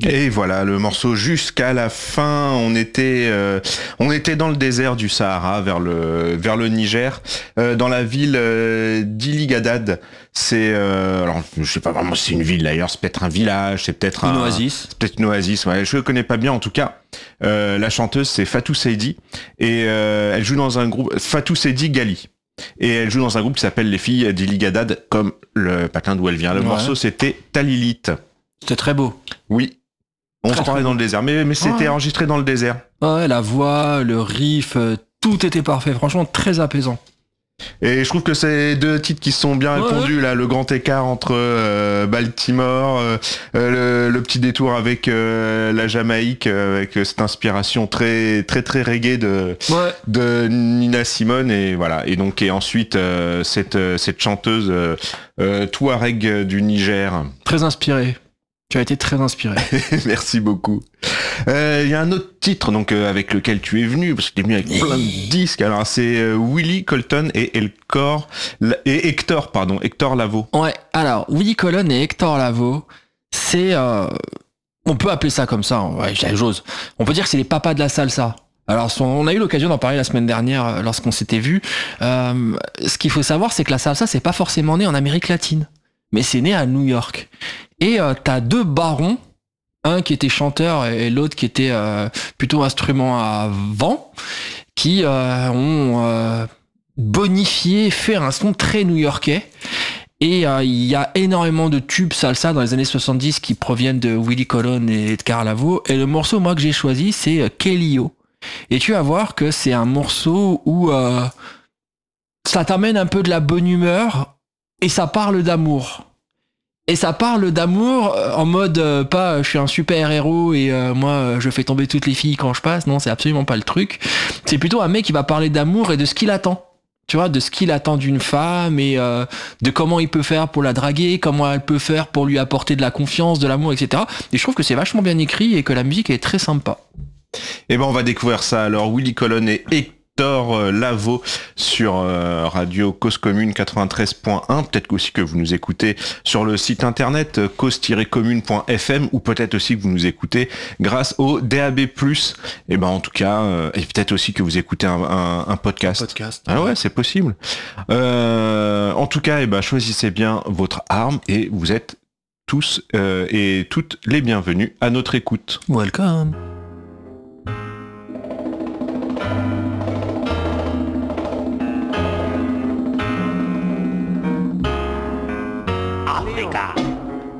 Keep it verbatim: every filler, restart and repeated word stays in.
Et voilà, le morceau jusqu'à la fin, on était, euh, on était dans le désert du Sahara, vers le, vers le Niger, euh, dans la ville euh, d'Iligadad. C'est, euh, alors je sais pas vraiment si c'est une ville d'ailleurs, c'est peut-être un village, c'est peut-être une un, oasis. c'est peut-être une oasis. Ouais, je connais pas bien en tout cas. Euh, la chanteuse c'est Fatou Seydi et euh, elle joue dans un groupe Fatou Seydi Gali. Et elle joue dans un groupe qui s'appelle Les Filles d'Iligadad, comme le patelin d'où elle vient. Le ouais. morceau c'était Talilite. C'était très beau. Oui. On très, se croirait dans le désert, mais, mais c'était ouais. enregistré dans le désert. Ouais, la voix, le riff, euh, tout était parfait. Franchement, très apaisant. Et je trouve que c'est deux titres qui sont bien ouais, répondus, ouais. là, le grand écart entre euh, Baltimore, euh, le, le petit détour avec euh, la Jamaïque, euh, avec cette inspiration très très très reggae de ouais. de Nina Simone, et voilà. Et donc et ensuite euh, cette cette chanteuse euh, euh, Touareg du Niger. Très inspirée. Tu as été très inspiré. Merci beaucoup. Il euh, y a un autre titre donc euh, avec lequel tu es venu, parce que tu es venu avec plein de disques. Alors c'est euh, Willie Colton et Hector, et Hector, pardon, Hector Lavoe. Ouais, alors Willie Colton et Hector Lavoe, c'est... Euh, on peut appeler ça comme ça, ouais, j'ose. On peut dire que c'est les papas de la salsa. Alors, on a eu l'occasion d'en parler la semaine dernière lorsqu'on s'était vu. Euh, ce qu'il faut savoir, c'est que la salsa, c'est pas forcément né en Amérique latine, mais c'est né à New York. Et euh, t'as deux barons, un qui était chanteur et l'autre qui était euh, plutôt instrument à vent, qui euh, ont euh, bonifié, fait un son très new-yorkais. Et il euh, y a énormément de tubes salsa dans les années soixante-dix qui proviennent de Willie Colon et Hector Lavoe. Et le morceau, moi, que j'ai choisi, c'est euh, Kelly-O. Et tu vas voir que c'est un morceau où euh, ça t'amène un peu de la bonne humeur et ça parle d'amour. Et ça parle d'amour en mode euh, pas je suis un super héros et euh, moi euh, je fais tomber toutes les filles quand je passe. Non, c'est absolument pas le truc. C'est plutôt un mec qui va parler d'amour et de ce qu'il attend. Tu vois, de ce qu'il attend d'une femme et euh, de comment il peut faire pour la draguer, comment elle peut faire pour lui apporter de la confiance, de l'amour, et cetera. Et je trouve que c'est vachement bien écrit et que la musique est très sympa. Et ben on va découvrir ça alors. Willie Colon et Hector Lavoe sur euh, Radio Cause Commune quatre-vingt-treize point un. Peut-être aussi que vous nous écoutez sur le site internet cause tiret commune point f m ou peut-être aussi que vous nous écoutez grâce au D A B plus. Et ben en tout cas, euh, et peut-être aussi que vous écoutez un, un, un podcast. podcast. Ah ouais, c'est possible. Euh, en tout cas, et ben choisissez bien votre arme et vous êtes tous euh, et toutes les bienvenus à notre écoute. Welcome.